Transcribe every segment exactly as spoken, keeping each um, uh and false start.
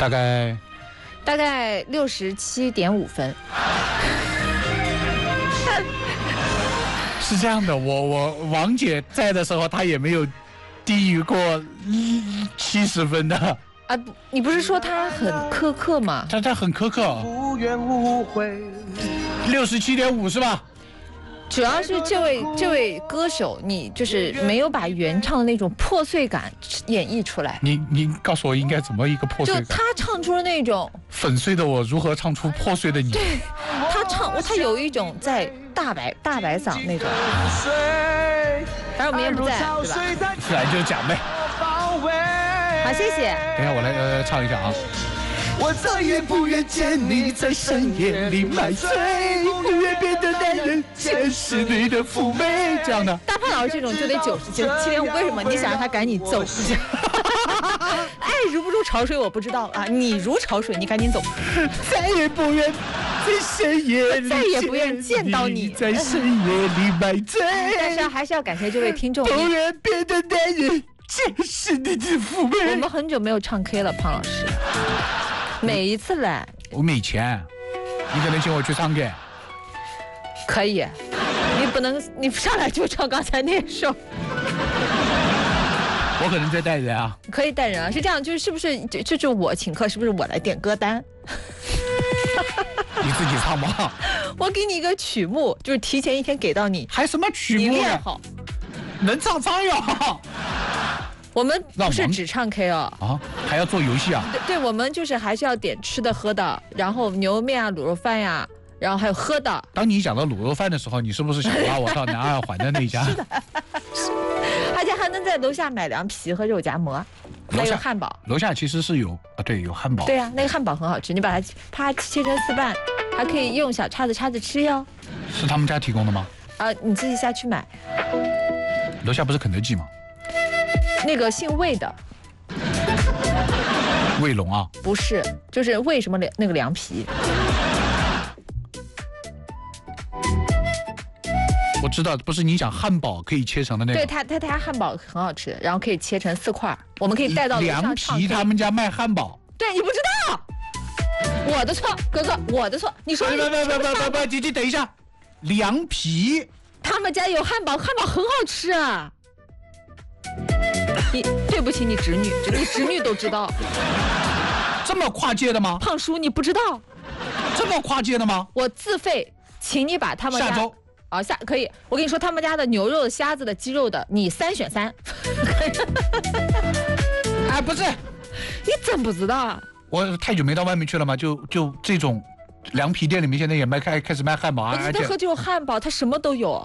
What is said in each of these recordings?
大概大概六十七点五分。 是这样的，我我王姐在的时候，她也没有低于过七十分的。 啊，不，你不是说他很苛刻吗？ 她她很苛刻，六十七点五是吧？ 主要是这位这位歌手，你就是没有把原唱的那种破碎感演绎出来。 你你告诉我应该怎么一个破碎感？ 就他唱出了那种粉碎的我如何唱出破碎的你？ 对，他唱他有一种在大白大白嗓那种。反正我们也不在，对吧？ 自然就讲呗。 好，谢谢。 等一下我来呃唱一下啊。我再也不愿见你在深夜里买醉，不愿变得男人见识你的妩媚。这样的大胖老师这种就得九十九七点五，为什么？你想让他赶紧走？爱如不如潮水我不知道啊，你如潮水，你赶紧走。 再也不愿在深夜里， 再也不愿见到你在深夜里买醉。 但是还是要感谢这位听众。 不愿变得男人见识你的妩媚。 我们很久没有唱 K 了，胖老师。每一次来， 我没钱，你可能请我去唱 K。 可以，你不能，你上来就唱刚才那首。 我可能在带人啊。 可以带人啊，是这样，就是是不是这这就我请客，是不是我来点歌单？ 你自己唱吧。 我给你一个曲目，就是提前一天给到你。 还什么曲目？ 你练好， 能唱唱呀。 我们不是只唱 K 哦， 啊，还要做游戏啊？ 对，对，我们就是还是要点吃的喝的，然后牛肉面啊、卤肉饭呀、啊，然后还有喝的。 当你讲到卤肉饭的时候，你是不是想拉我到南二环的那家？ 是的，而且还能在楼下买凉皮和肉夹馍，还有汉堡。 楼下其实是有啊，对，有汉堡。 对呀、啊，那个汉堡很好吃，你把它啪切成四瓣，还可以用小叉子叉着吃哟。 是他们家提供的吗？ 啊，你自己下去买。 楼下不是肯德基吗？ 那个姓魏的， 卫龙啊？ 不是，就是为什么那个凉皮？ 我知道，不是你讲汉堡可以切成的那个？ 对，他他他家汉堡很好吃，然后可以切成四块，我们可以带到楼上唱 K。 凉皮他们家卖汉堡？ 对，你不知道，我的错，哥哥，我的错。你说不不不不不不，姐姐等一下，凉皮， 他们家有汉堡，汉堡很好吃啊。你对不起，你侄女，你侄女都知道。 这么跨界的吗？ 胖叔，你不知道？ 这么跨界的吗？ 我自费，请你把他们家下周啊下可以，我跟你说，他们家的牛肉的、虾子的、鸡肉的，你三选三。 哎，不是， 你怎不知道啊？ 我太久没到外面去了嘛，就就这种凉皮店里面现在也卖开开始卖汉堡啊， 而且他喝只有汉堡，他什么都有。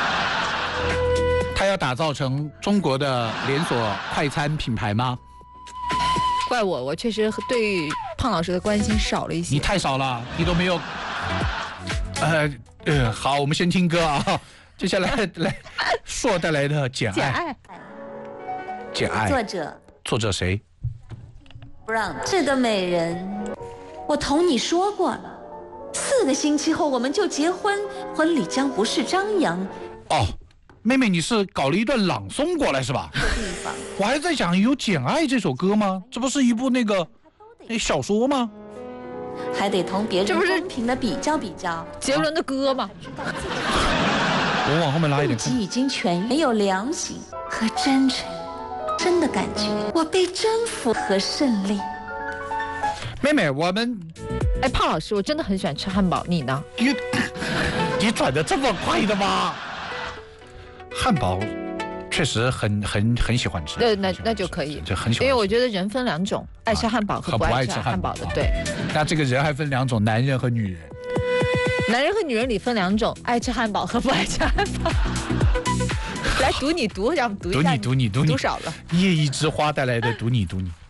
他要打造成中国的连锁快餐品牌吗？ 怪我，我确实对胖老师的关心少了一些。 你太少了，你都没有。呃呃，好，我们先听歌啊。接下来来硕带来的《简爱》。简爱。 作者。 作者谁 ？Brown。这个美人，我同你说过了，四个星期后我们就结婚，婚礼将不是张扬。 哦。妹妹，你是搞了一段朗诵过来是吧？我还在想，有《简爱》这首歌吗？这不是一部那个那小说吗？ 还得同别人公平的比较比较。 杰伦的歌吗？ 我往后面拉一点。 自己已经痊愈，没有良心和真诚，真的感觉我被征服和胜利。 妹妹，我们， 哎，胖老师，我真的很喜欢吃汉堡，你呢？ 你你转得这么快的吗？汉堡确实很很很喜欢吃， 对，那那就可以， 就很喜欢吃。 因为我觉得人分两种，爱吃汉堡和不爱吃汉堡的，对。 那这个人还分两种，男人和女人。 男人和女人里分两种，爱吃汉堡和不爱吃汉堡。来读你读，让我们读一下。 读你读你读你。 读少了。 夜一枝花带来的读你读你。